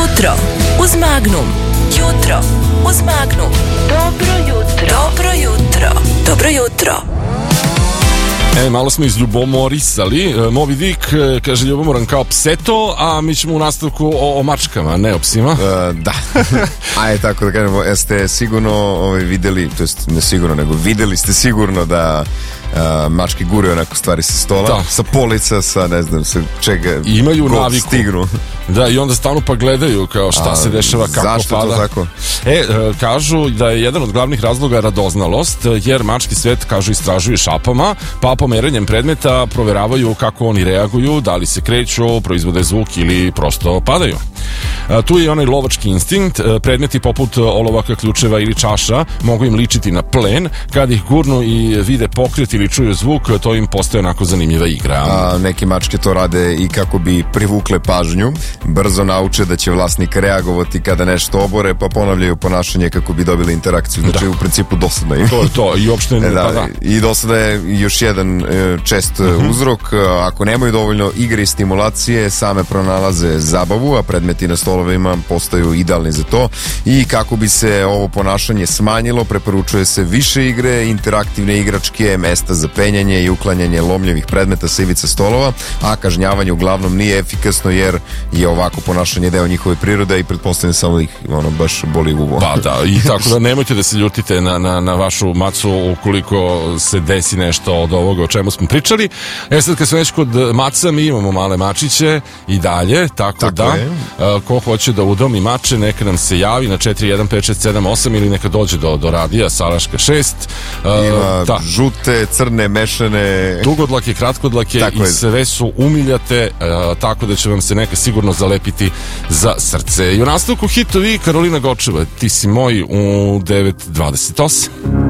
Jutro uz Magnum. Jutro uz Magnum. Dobro jutro. Dobro jutro. Dobro jutro. Malo smo izljubomorisali. Moby Dick kaže ljubomoran kao pseto, a mi ćemo u nastavku o mačkama, ne o psima. Da. Ajde tako da kažemo, jeste sigurno videli, to jest ne sigurno, nego videli ste sigurno da mačke gure onako stvari sa stola, da. Sa polica, sa ne znam, sa čega imaju naviku. Stignu. Da, i onda stalno pa gledaju kao šta se dešava, kako zašto pada. Zašto to tako? Kažu da je jedan od glavnih razloga radoznalost, jer mački svet, kažu, istražuju šapama, pa pomeranjem predmeta proveravaju kako oni reaguju, da li se kreću, proizvode zvuk ili prosto padaju. Tu je onaj lovački instinkt, predmeti poput olovaka, ključeva ili čaša mogu im ličiti na plen, kad ih gurnu i vide pokret ili čuju zvuk, to im postaje onako zanimljiva igra. Neke mačke to rade i kako bi privukle pažnju, brzo nauče da će vlasnik reagovati kada nešto obore, pa ponavljaju ponašanje kako bi dobili interakciju. Znači, u principu dosadno im. To je to, i uopšte ne pada. I dosada je još jedan čest uzrok, ako nemaju dovoljno igre i stimulacije, same pronalaze zabavu, a predmeti na stolovima postaju idealni za to. I kako bi se ovo ponašanje smanjilo, preporučuje se više igre, interaktivne igračke, mesta za penjanje i uklanjanje lomljivih predmeta sa ivica stolova, a kažnjavanje uglavnom nije efikasno jer je ovako ponašanje deo njihove prirode i pretpostavljam samo ih baš boli uvo. Pa da, i tako da nemojte da se ljutite na vašu macu ukoliko se desi nešto od ovoga o čemu smo pričali. Sad kad smo već kod maca, mi imamo male mačiće i dalje, tako da je. Ko hoće da udomi mače, neka nam se javi na 415678 ili neka dođe do radija Salaška 6. Ima žute, crne, mešane, dugodlake, kratkodlake i sve su umiljate, tako da će vam se neka sigurno zalepiti za srce. I u nastavku hitovi Karolina Gočeva, Ti si moj u 9.28.